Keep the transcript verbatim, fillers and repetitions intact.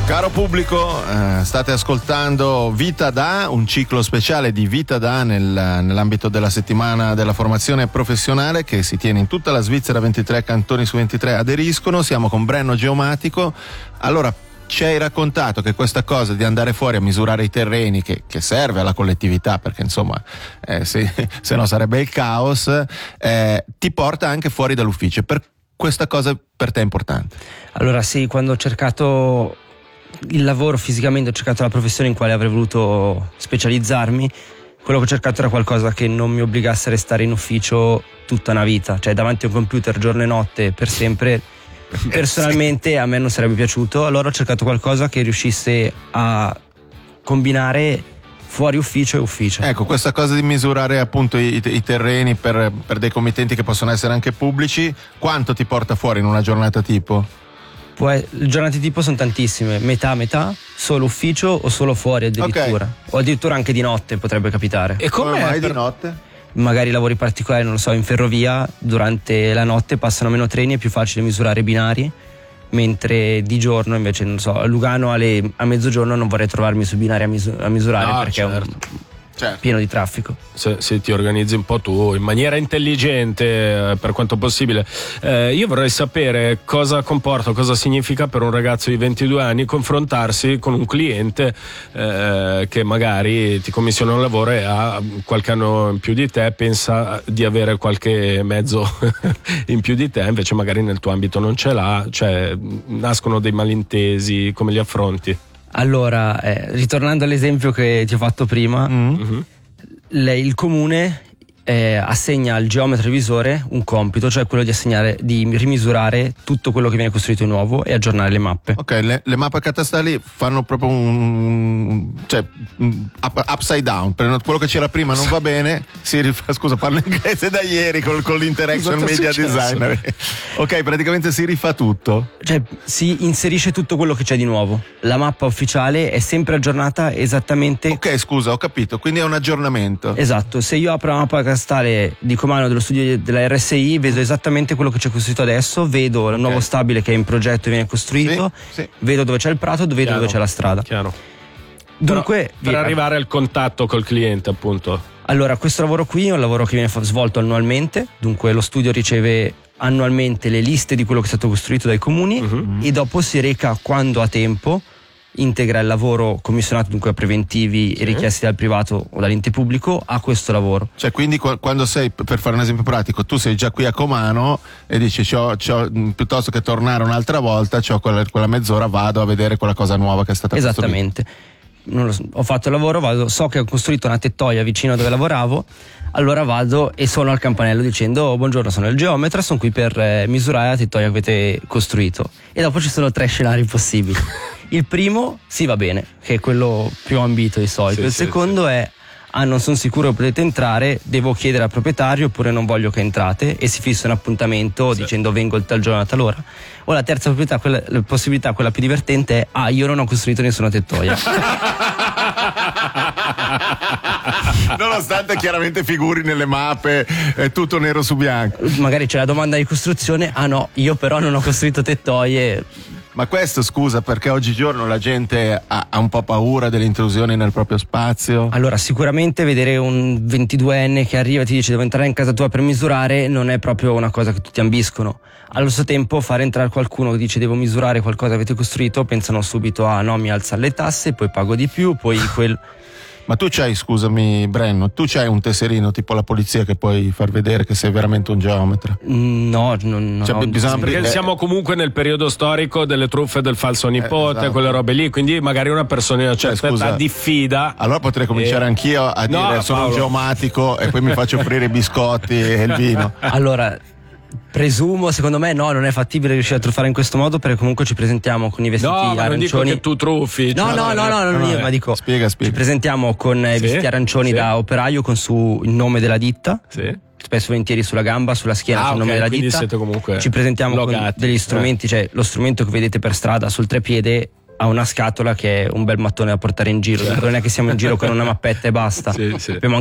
Caro pubblico, eh, state ascoltando Vita Da, un ciclo speciale di Vita Da nel, nell'ambito della settimana della formazione professionale che si tiene in tutta la Svizzera. Ventitré cantoni su ventitré aderiscono. Siamo con Brenno Geomatico. Allora, ci hai raccontato che questa cosa di andare fuori a misurare i terreni, che, che serve alla collettività, perché insomma eh, se, se no sarebbe il caos, eh, ti porta anche fuori dall'ufficio. Per questa cosa per te è importante? Allora sì, quando ho cercato il lavoro fisicamente, ho cercato la professione in quale avrei voluto specializzarmi, quello che ho cercato era qualcosa che non mi obbligasse a restare in ufficio tutta una vita, cioè davanti a un computer giorno e notte per sempre. Personalmente a me non sarebbe piaciuto, allora ho cercato qualcosa che riuscisse a combinare fuori ufficio e ufficio. Ecco, questa cosa di misurare appunto i, i terreni per, per dei committenti che possono essere anche pubblici, quanto ti porta fuori in una giornata tipo? Poi, le giornate tipo sono tantissime, metà metà, solo ufficio o solo fuori addirittura, okay. O addirittura anche di notte potrebbe capitare. E come mai per... di notte? Magari lavori particolari, non lo so, in ferrovia, durante la notte passano meno treni, è più facile misurare i binari, mentre di giorno invece, non so, a Lugano alle, a mezzogiorno non vorrei trovarmi su binari a, misu- a misurare, no, perché certo. è un... Certo. pieno di traffico. Se, se ti organizzi un po' tu in maniera intelligente, eh, per quanto possibile. Eh, io vorrei sapere cosa comporta, cosa significa per un ragazzo di ventidue anni confrontarsi con un cliente eh, che magari ti commissiona un lavoro e ha qualche anno in più di te, pensa di avere qualche mezzo in più di te, invece magari nel tuo ambito non ce l'ha, cioè nascono dei malintesi, come li affronti? Allora, eh, ritornando all'esempio che ti ho fatto prima, mm-hmm. le, il comune eh, assegna al geometra revisore un compito, cioè quello di assegnare, di rimisurare tutto quello che viene costruito di nuovo e aggiornare le mappe. Ok, le, le mappe catastali fanno proprio un, cioè up, upside down, quello che c'era prima non va bene, si rifà, scusa, parlo inglese da ieri con, con l'interaction media designer. Ok, praticamente si rifà tutto. Cioè si inserisce tutto quello che c'è di nuovo. La mappa ufficiale è sempre aggiornata esattamente. Ok, scusa, ho capito, quindi è un aggiornamento. Esatto, se io apro la mappa catastale di comando dello studio della R S I vedo esattamente quello che c'è costruito adesso, vedo okay. il nuovo stabile che è in progetto e viene costruito, sì, sì. vedo dove c'è il prato, vedo Chiaro. dove c'è la strada. Chiaro. Dunque, per via. arrivare al contatto col cliente, appunto. Allora, questo lavoro qui è un lavoro che viene svolto annualmente, dunque lo studio riceve annualmente le liste di quello che è stato costruito dai comuni uh-huh. e dopo si reca quando ha tempo, integra il lavoro commissionato, dunque a preventivi sì. e richiesti dal privato o dall'ente pubblico a questo lavoro. Cioè quindi quando sei, per fare un esempio pratico, tu sei già qui a Comano e dici c'ho, c'ho, piuttosto che tornare un'altra volta c'ho quella, quella mezz'ora, vado a vedere quella cosa nuova che è stata costruita. Esattamente. Non lo so, ho fatto il lavoro, vado, so che ho costruito una tettoia vicino a dove lavoravo, allora vado e suono al campanello dicendo oh, buongiorno, sono il geometra, sono qui per eh, misurare la tettoia che avete costruito. E dopo ci sono tre scenari possibili. Il primo, sì, va bene, che è quello più ambito di solito. Sì, il sì, secondo sì. è ah, non sono sicuro che potete entrare, devo chiedere al proprietario oppure non voglio che entrate, e si fissa un appuntamento sì. dicendo vengo il tal giorno a tal ora. O la terza proprietà, quella, la possibilità, quella più divertente, è ah, io non ho costruito nessuna tettoia. Nonostante chiaramente figuri nelle mappe, è tutto nero su bianco. Magari c'è la domanda di costruzione, ah no, io però non ho costruito tettoie. Ma questo, scusa, perché oggigiorno la gente ha, ha un po' paura delle intrusioni nel proprio spazio? Allora, sicuramente vedere un ventiduenne che arriva e ti dice devo entrare in casa tua per misurare non è proprio una cosa che tutti ambiscono. Allo stesso tempo fare entrare qualcuno che dice devo misurare qualcosa che avete costruito, pensano subito a ah, no, mi alzano le tasse, poi pago di più, poi quel... Ma tu c'hai, scusami Brenno, tu c'hai un tesserino tipo la polizia che puoi far vedere che sei veramente un geometra? No, non cioè, no, bisogna perché aprire... siamo comunque nel periodo storico delle truffe del falso nipote, eh, esatto. quelle robe lì, quindi magari una persona di una certa età diffida. Allora potrei cominciare e... anch'io a dire no, sono Paolo. un geomatico e poi mi faccio offrire i biscotti e il vino. Allora, presumo, secondo me no, non è fattibile riuscire a truffare in questo modo, perché comunque ci presentiamo con i vestiti no, ma arancioni. Non dico che tu truffi. No, cioè, no, no, no, no, no, io, eh. ma dico spiega, spiega. Ci presentiamo con i sì, vestiti arancioni sì. da operaio con su il nome della ditta. Sì. Spesso volentieri sulla gamba, sulla schiena, ah, sul nome okay, della ditta. Siete comunque ci presentiamo logati. con degli strumenti, eh. cioè lo strumento che vedete per strada sul trepiede ha una scatola che è un bel mattone da portare in giro, non è che siamo in giro con una mappetta e basta. Sì, sì. Abbiamo